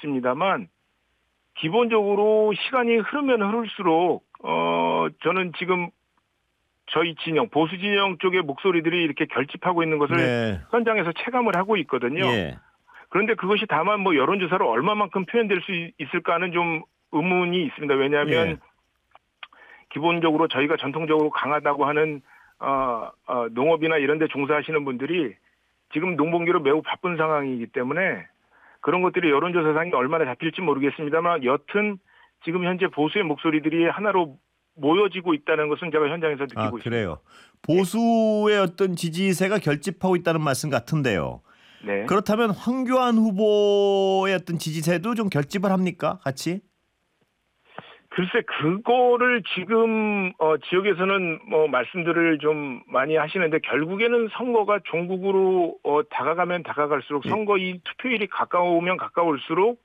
있습니다만 기본적으로 시간이 흐르면 흐를수록 저는 지금 저희 진영, 보수 진영 쪽의 목소리들이 이렇게 결집하고 있는 것을 네. 현장에서 체감을 하고 있거든요. 예. 그런데 그것이 다만 뭐 여론조사로 얼마만큼 표현될 수 있을까는 좀 의문이 있습니다. 왜냐하면 예. 기본적으로 저희가 전통적으로 강하다고 하는 농업이나 이런 데 종사하시는 분들이 지금 농번기로 매우 바쁜 상황이기 때문에 그런 것들이 여론조사상이 얼마나 잡힐지 모르겠습니다만 여튼 지금 현재 보수의 목소리들이 하나로 모여지고 있다는 것은 제가 현장에서 느끼고 있습니다. 그래요. 보수의 어떤 지지세가 결집하고 있다는 말씀 같은데요. 네. 그렇다면 황교안 후보의 어떤 지지세도 좀 결집을 합니까? 같이? 글쎄 그거를 지금 지역에서는 뭐 말씀들을 좀 많이 하시는데 결국에는 선거가 종국으로 다가가면 다가갈수록 선거 이 투표일이 가까우면 가까울수록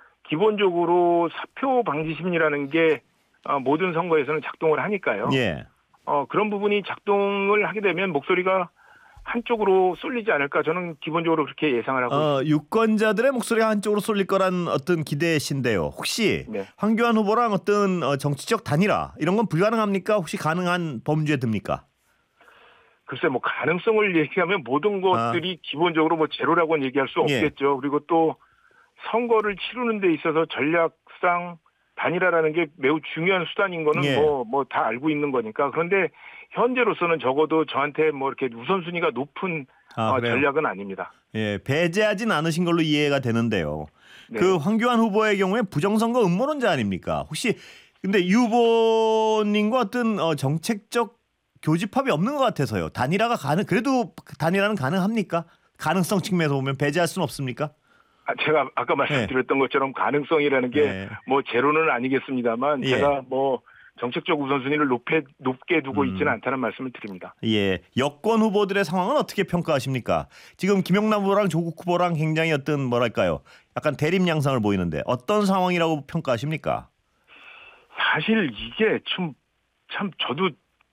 기본적으로 사표 방지 심리라는 게 모든 선거에서는 작동을 하니까요. 예. 그런 부분이 작동을 하게 되면 목소리가 한쪽으로 쏠리지 않을까 저는 기본적으로 그렇게 예상을 하고 있습니다. 유권자들의 목소리가 한쪽으로 쏠릴 거란 어떤 기대신데요. 혹시 네. 황교안 후보랑 어떤 정치적 단일화 이런 건 불가능합니까? 혹시 가능한 범주에 듭니까? 글쎄 뭐 가능성을 얘기하면 모든 것들이 기본적으로 뭐 제로라고는 얘기할 수 없겠죠. 그리고 또 선거를 치르는 데 있어서 전략상 단일화라는 게 매우 중요한 수단인 거는 뭐 다 알고 있는 거니까. 그런데 현재로서는 적어도 저한테 뭐 이렇게 우선순위가 높은 전략은 아닙니다. 예, 배제하진 않으신 걸로 이해가 되는데요. 네. 그 황교안 후보의 경우에 부정선거 음모론자 아닙니까? 혹시 근데 유 후보님과 어떤 정책적 교집합이 없는 것 같아서요. 그래도 단일화는 가능합니까? 가능성 측면에서 보면 배제할 수는 없습니까? 제가 아까 말씀드렸던 것처럼 가능성이라는 게 뭐 제로는 아니겠습니다만 제가 뭐 정책적 우선순위를 높게 두고 있지는 않다는 말씀을 드립니다. 예, 여권 후보들의 상황은 어떻게 평가하십니까? 지금 김영남 후보랑 조국 후보랑 굉장히 어떤 뭐랄까요? 약간 대립 양상을 보이는데 어떤 상황이라고 평가하십니까? 사실 이게 참 저도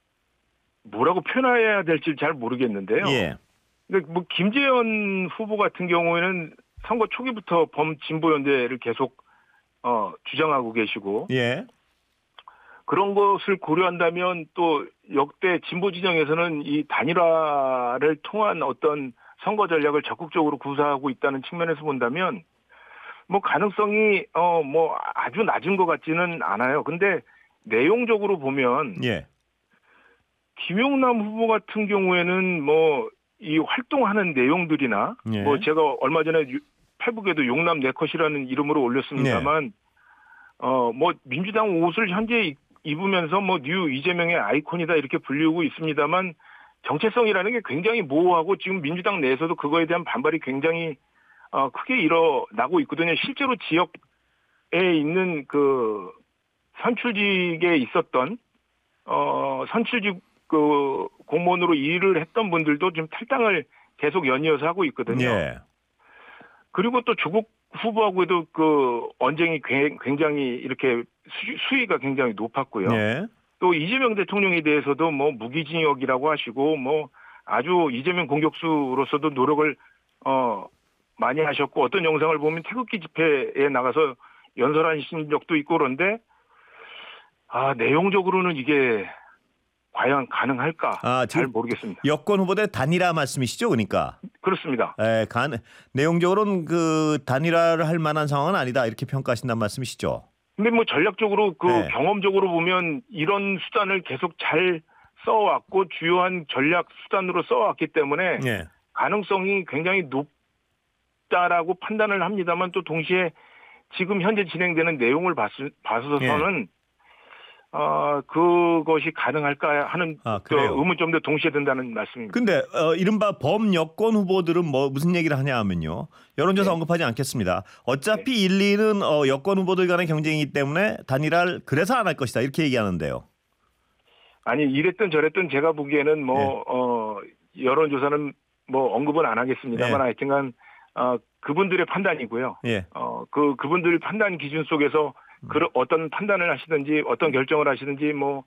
뭐라고 표현해야 될지 잘 모르겠는데요. 예. 근데 뭐 김재현 후보 같은 경우에는 선거 초기부터 범진보연대를 계속 주장하고 계시고 예. 그런 것을 고려한다면 또 역대 진보 진영에서는 이 단일화를 통한 어떤 선거 전략을 적극적으로 구사하고 있다는 측면에서 본다면 뭐 가능성이 뭐 아주 낮은 것 같지는 않아요. 근데 내용적으로 보면 김용남 후보 같은 경우에는 뭐 이 활동하는 내용들이나 뭐 제가 얼마 전에 페북에도 용남 네컷이라는 이름으로 올렸습니다만 뭐 민주당 옷을 현재 입으면서 뭐 뉴 이재명의 아이콘이다 이렇게 불리우고 있습니다만 정체성이라는 게 굉장히 모호하고 지금 민주당 내에서도 그거에 대한 반발이 굉장히 크게 일어나고 있거든요. 실제로 지역에 있는 그 선출직에 있었던 선출직 그 공무원으로 일을 했던 분들도 지금 탈당을 계속 연이어서 하고 있거든요. 그리고 또 조국 후보하고도 그 언쟁이 굉장히 이렇게 수위가 굉장히 높았고요. 또 이재명 대통령에 대해서도 뭐 무기징역이라고 하시고 뭐 아주 이재명 공격수로서도 노력을 많이 하셨고 어떤 영상을 보면 태극기 집회에 나가서 연설하신 적도 있고 그런데 내용적으로는 이게 과연 가능할까 잘 모르겠습니다. 여권 후보들 단일화 말씀이시죠, 그러니까? 그렇습니다. 내용적으로는 그 단일화를 할 만한 상황은 아니다 이렇게 평가하신다는 말씀이시죠? 근데 뭐 전략적으로 경험적으로 보면 이런 수단을 계속 잘 써왔고 주요한 전략 수단으로 써왔기 때문에 가능성이 굉장히 높다라고 판단을 합니다만 또 동시에 지금 현재 진행되는 내용을 봐서는 그것이 가능할까 하는 의문점도 동시에 든다는 말씀입니다. 근데 이른바 범여권 후보들은 뭐 무슨 얘기를 하냐 하면요. 여론조사 언급하지 않겠습니다. 어차피 1, 2는 여권 후보들 간의 경쟁이기 때문에 단일화를 그래서 안 할 것이다 이렇게 얘기하는데요. 아니 이랬든 저랬든 제가 보기에는 뭐 여론조사는 뭐 언급은 안 하겠습니다만 하여튼간 그분들의 판단이고요. 그분들 판단 기준 속에서 어떤 판단을 하시든지 어떤 결정을 하시든지 뭐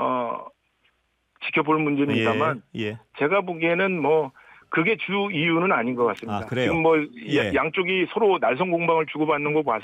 지켜볼 문제입니다만 제가 보기에는 뭐 그게 주 이유는 아닌 것 같습니다. 지금 뭐 양쪽이 서로 날선 공방을 주고받는 거 봐서